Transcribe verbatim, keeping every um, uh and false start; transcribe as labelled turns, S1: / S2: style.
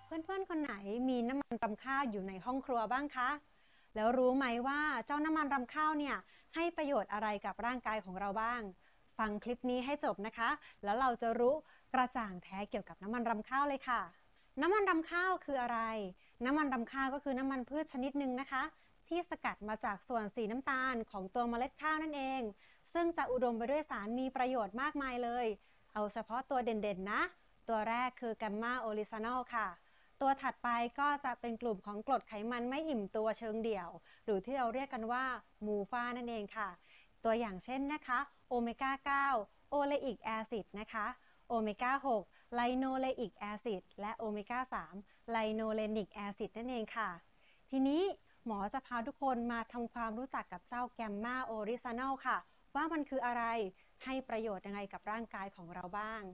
S1: เพื่อนๆคนไหนมีน้ำมันรำข้าวอยู่ในห้องครัวบ้างคะแล้วรู้ไหมว่าเจ้าน้ำมันรำข้าวเนี่ยให้ประโยชน์อะไรกับร่างกายของเราบ้างฟังคลิปนี้ให้จบนะคะแล้วเราจะรู้กระจ่างแท้เกี่ยวกับน้ำมันรำข้าวเลยค่ะน้ำมันรำข้าวคืออะไรน้ำมันรำข้าวก็คือน้ำมันพืชชนิดหนึ่งนะคะที่สกัดมาจากส่วนสีน้ำตาลของตัวเมล็ดข้าวนั่นเองซึ่งจะอุดมไปด้วยสารมีประโยชน์มากมายเลยเอาเฉพาะตัวเด่นๆนะตัวแรกคือแกมมาโอลิซานอลค่ะตัวถัดไปก็จะเป็นกลุ่มของกรดไขมันไม่อิ่มตัวเชิงเดี่ยวหรือที่เราเรียกกันว่ามูฟานั่นเองค่ะตัวอย่างเช่นนะคะโอเมก้า เก้า โอเลอิกแอซิดนะคะโอเมก้า หก ไลโนเลอิกแอซิดและโอเมก้า สาม ไลโนเลนิกแอซิดนั่นเองค่ะทีนี้หมอจะพาทุกคนมาทำความรู้จักกับเจ้าแกมมาโอริซานอลค่ะว่ามันคืออะไรให้ประโยชน์ยังไงกับร่างกายของเราบ้าง